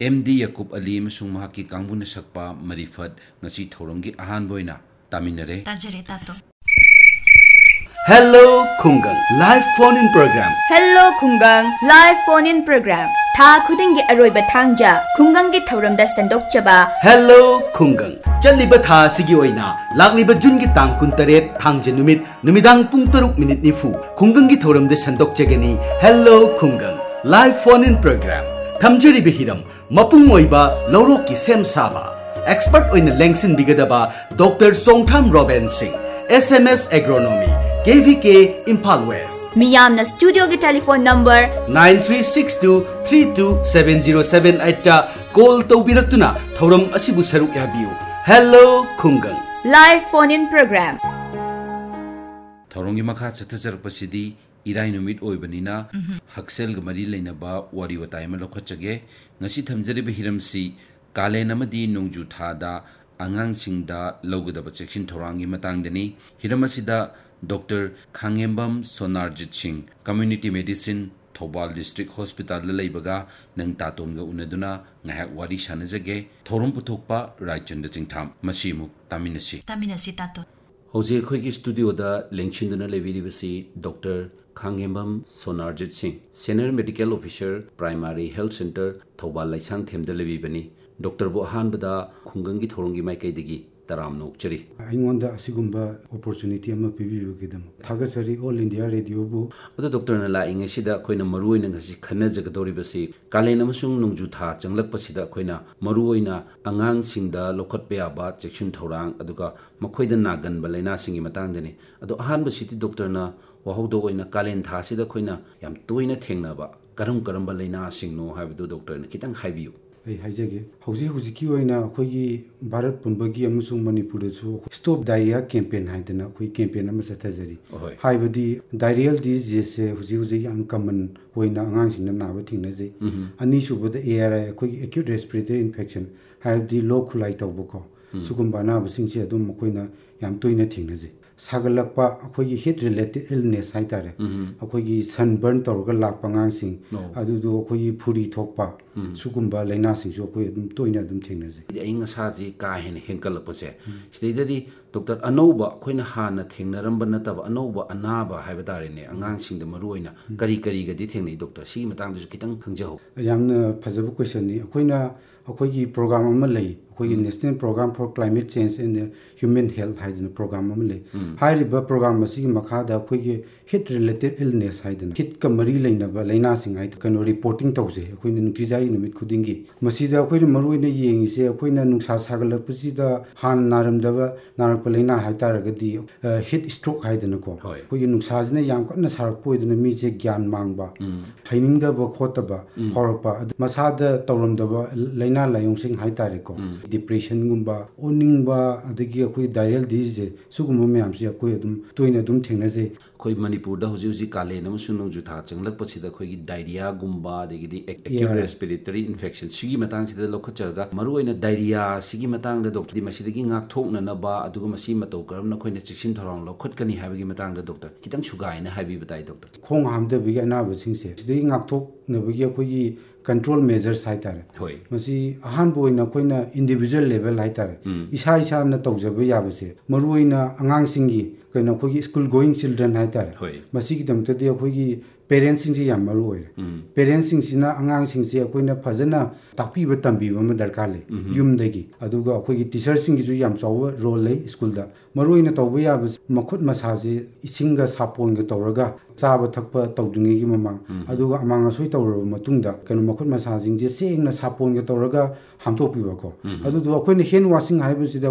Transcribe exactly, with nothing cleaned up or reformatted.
MD यकूब Ali मसुंग महाकी कांगबुन सकपा मरीफत ngasi थौरंगी Ahaan बोइना तामिनरे ताजरे तातो Hello Khungang live phone in program Hello Khungang live phone in program Tha khuding gi aroi ba thangja Khungang gi thauram da sandok chaba Hello Khungang Chaliba tha sigi oina lakliba June gi tang kuntaret thangje numit numidang pung taruk minute nifu Khungang gi thauram da sandok chagani Hello Khungang live phone in program Thamjari bihiram mapung oiba lorok ki sem saba expert oina lengsin bigadaba Doctor Songtham Robin Singh S M S Agronomy K V K Impal West Miyamna studio ki telephone number nine three six two three two seven zero seven eight ta call tawbiraktuna thauram asibu saruk yabiu Hello Khungang live phone in program थौरंगी मखा चथचरपसिदी इराई नुमित ओइबनिना हक्सेल गमरी लेनबा वारी वताय म लखचगे ngasi thamjariba hiramsi kalen amadi nongju thada angang singda logudaba section thorangi matangdani hiramasida Doctor Khangembam Sonarjit Singh Community Medicine Thobal District Hospital leibaga nang tatomga unaduna ngahak wari sanajage thorum puthokpa Raichand Jingtham masimu taminasi तामिनसी तातो Hoje khoi ki studio da lengchinduna lebiribasi Doctor Khangembam Sonarjit Singh Senior Medical Officer Primary Health Center Thobal Laisang Themda lebibani Doctor Bohan bada khungangi thorongi mai kaidigi taram nokchari aingonda asigumba opportunity ama pibibugidam thagasari all India radio bu oda doctor na la inge sida khoina maruoina ngasi khana jagadori basi kalen amasung nongju tha changlak pasida khoina maruoina angang singda lokhat pe aba section thorang aduga makhoida nagan balaina singi matang deni ado ahan basiti doctor na wahaudo oina kalen tha sida khoina yam toina thengna ba karam karam balaina singno habdu doctor na kitang haibiu ai haijage hauji hauji ki oina khoi Bharat punbagi amusung Manipur su stop diarrhea campaign haidana khoi campaign ama sathajari haibadi diarrheal disease se hauji hauji yang common oina angang sing na ba thingna jai ani subada A R I khoi acute respiratory infection haibadi low khulai tawbako sugumba na basing se adum khoina yam toina thingna jai sagalakpa khoi heat related illness haitare khoi sunburn tawga lakpa ngang sing adu do khoi phuri thokpa sugumba laina sing so khoi adum toina adum thingna jai ainga saji ka hen henkal pose steidadi doctor anouba khoina hana thengnaramba nataba anouba anaba haibadare ne angang sing da maruoina kari kari ga di thengnai doctor si matang du kitang khangjaho yamna phajabu question ni khoina khoi program ama lei khoi national program for climate change and human health haidina program ama lei hairiba program asi makha da khoi heat related illness haidina hit ka mari leina ba laina sing hai kano reporting tawse khoi nungti jai numit khudingi masida khoi maruina yengi se khoi na nungsa sagalak pusida han naram da ba narak laina haitaragadi heat stroke haidina ko khoi nungsa jina yam kana sarak poidina mi je gyan mangba haining da ba khota ba phorpa masada tawram da ba laina layong sing haitare ko depression gumba oning ba adagi khoi diarrheal disease sugum myam se khoi adum toina adum thengna je khoi Manipur da hoji hoji kalen amasung nongju tha changlak pasida khoi gi diarrhea gumba adagi acute respiratory infection sigi matang sida lokhacharga maruoina diarrhea sigi matang da doctor di masidagi ngak thokna na ba aduga masi matau karamna khoina chiksin thorang lokhot kani habagi matang da doctor kitang sugai na habi batai doctor khong hamda bi ana ba sing se sidagi ngak thok na bi khoi control measures haitare hoi masi ahan boina koina individual level haitare isa isa na tawjaba yabase maruina angang singi koina khoi school going children haitare masi ki damta de khoi parents sing ji yam maru oire parents sing sina angang sing se koina phajana takpi ba tambi ba ma darkar le yum dagi aduga khoi teacher sing ji yam chawa role le school da maruina tawba yab makhut masaje isinga sapon ga tawraga chaba thakpa tawdungi gi mamang aduga amang asoi tawra matungda kanu makhut masajing je sengna sapon ga tawraga hamthopi ba ko adu do khoina hand washing haibu sida